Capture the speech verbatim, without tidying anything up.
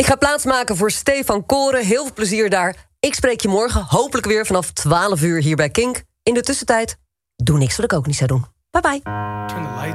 Ik ga plaatsmaken voor Stefan Koren. Heel veel plezier daar. Ik spreek je morgen hopelijk weer vanaf twaalf uur hier bij Kink. In de tussentijd, doe niks wat ik ook niet zou doen. Bye bye.